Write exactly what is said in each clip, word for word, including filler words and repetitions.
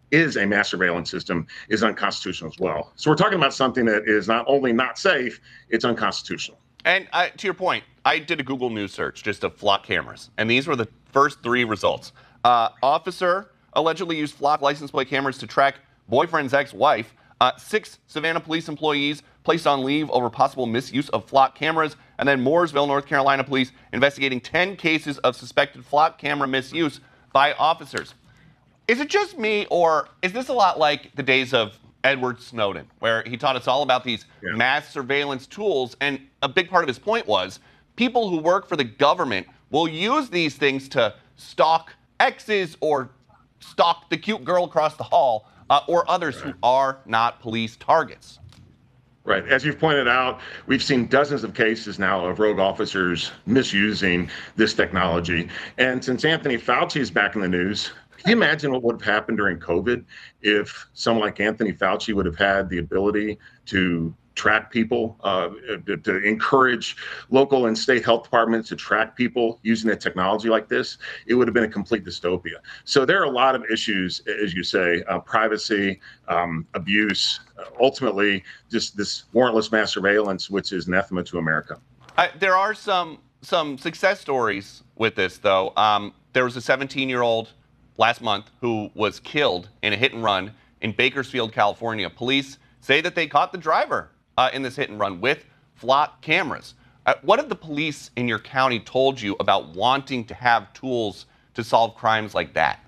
is a mass surveillance system is unconstitutional as well. So we're talking about something that is not only not safe, it's unconstitutional. And uh, to your point, I did a Google News search just of flock cameras, and these were the first three results. Uh, officer allegedly used flock license plate cameras to track boyfriend's ex-wife. Uh, six Savannah police employees placed on leave over possible misuse of flock cameras. And then Mooresville, North Carolina police investigating ten cases of suspected flock camera misuse by officers. Is it just me, or is this a lot like the days of Edward Snowden, where he taught us all about these yeah. mass surveillance tools? And a big part of his point was people who work for the government will use these things to stalk exes or stalk the cute girl across the hall uh, or others right. who are not police targets. Right. As you've pointed out, we've seen dozens of cases now of rogue officers misusing this technology. And since Anthony Fauci is back in the news, can you imagine what would have happened during COVID if someone like Anthony Fauci would have had the ability to track people, uh, to, to encourage local and state health departments to track people using a technology like this? It would have been a complete dystopia. So there are a lot of issues, as you say, uh, privacy, um, abuse, uh, ultimately just this warrantless mass surveillance, which is anathema to America. Uh, there are some some success stories with this, though. Um, there was a seventeen-year-old last month who was killed in a hit and run in Bakersfield, California. Police say that they caught the driver uh, in this hit and run with flock cameras. Uh, what have the police in your county told you about wanting to have tools to solve crimes like that?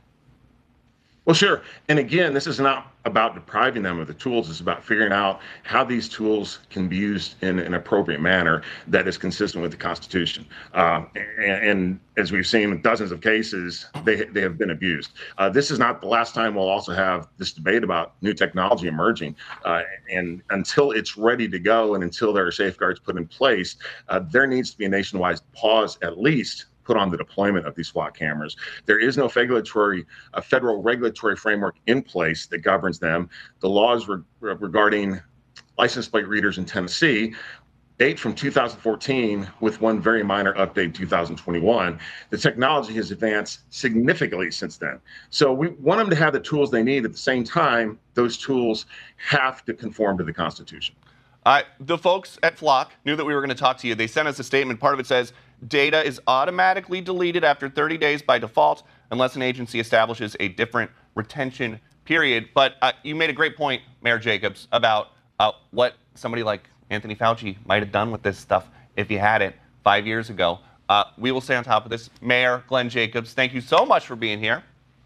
Well, sure. And again, this is not about depriving them of the tools. It's about figuring out how these tools can be used in an appropriate manner that is consistent with the Constitution. Uh, and, and as we've seen in dozens of cases, they they have been abused. Uh, this is not the last time we'll also have this debate about new technology emerging. Uh, and until it's ready to go and until there are safeguards put in place, uh, there needs to be a nationwide pause at least put on the deployment of these flock cameras. There is no regulatory, a federal regulatory framework in place that governs them. The laws re- regarding license plate readers in Tennessee date from two thousand fourteen with one very minor update in two thousand twenty-one. The technology has advanced significantly since then. So we want them to have the tools they need. At the same time, those tools have to conform to the Constitution. Uh, the folks at Flock knew that we were going to talk to you. They sent us a statement. Part of it says, data is automatically deleted after thirty days by default unless an agency establishes a different retention period. But uh, you made a great point, Mayor Jacobs, about uh, what somebody like Anthony Fauci might have done with this stuff if he had it five years ago. Uh, we will stay on top of this. Mayor Glenn Jacobs, thank you so much for being here.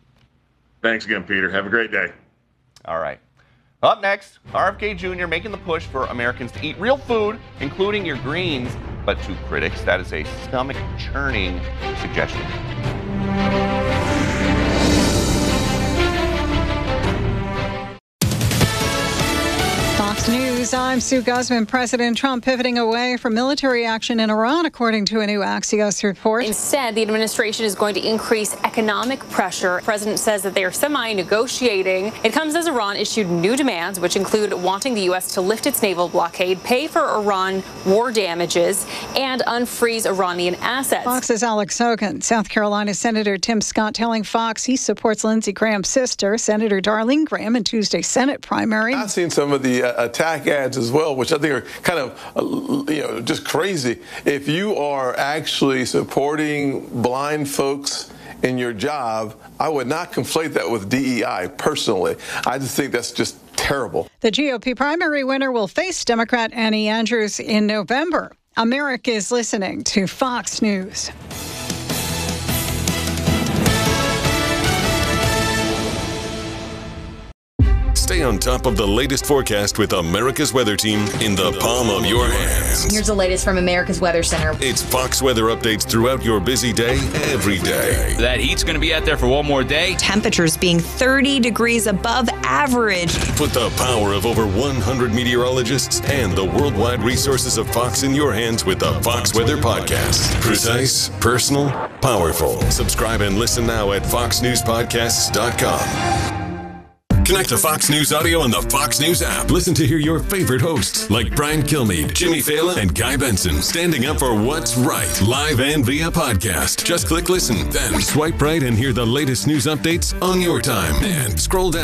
Thanks again, Peter. Have a great day. All right. Up next, R F K Junior making the push for Americans to eat real food, including your greens. But to critics, that is a stomach-churning suggestion. Fox News, I'm Sue Guzman. President Trump pivoting away from military action in Iran, according to a new Axios report. Instead, the administration is going to increase economic pressure. The president says that they are semi-negotiating. It comes as Iran issued new demands, which include wanting the U S to lift its naval blockade, pay for Iran war damages, and unfreeze Iranian assets. Fox's Alex Hogan. South Carolina Senator Tim Scott telling Fox he supports Lindsey Graham's sister, Senator Darlene Graham, in Tuesday's Senate primary. I've seen some of the uh, attack ads as well, which I think are kind of, uh, you know, just crazy. If you are actually supporting blind folks in your job, I would not conflate that with D E I, personally. I just think that's just terrible. The G O P primary winner will face Democrat Annie Andrews in November. America is listening to Fox News. Stay on top of the latest forecast with America's Weather Team in the palm of your hands. Here's the latest from America's Weather Center. It's Fox weather updates throughout your busy day, every day. That heat's going to be out there for one more day. Temperatures being thirty degrees above average. Put the power of over one hundred meteorologists and the worldwide resources of Fox in your hands with the Fox Weather Podcast. Precise, personal, powerful. Subscribe and listen now at fox news podcasts dot com. Connect to Fox News Audio on the Fox News app. Listen to hear your favorite hosts like Brian Kilmeade, Jimmy Fallon, and Guy Benson standing up for what's right, live and via podcast. Just click listen, then swipe right and hear the latest news updates on your time. And scroll down.